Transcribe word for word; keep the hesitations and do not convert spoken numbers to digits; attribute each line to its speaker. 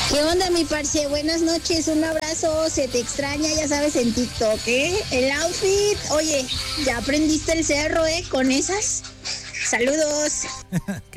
Speaker 1: ¿Qué onda, mi parce? Buenas noches, un abrazo, se te extraña, ya sabes, en TikTok, ¿eh? El outfit, oye, ya aprendiste el cerro, ¿eh? Con esas. Saludos.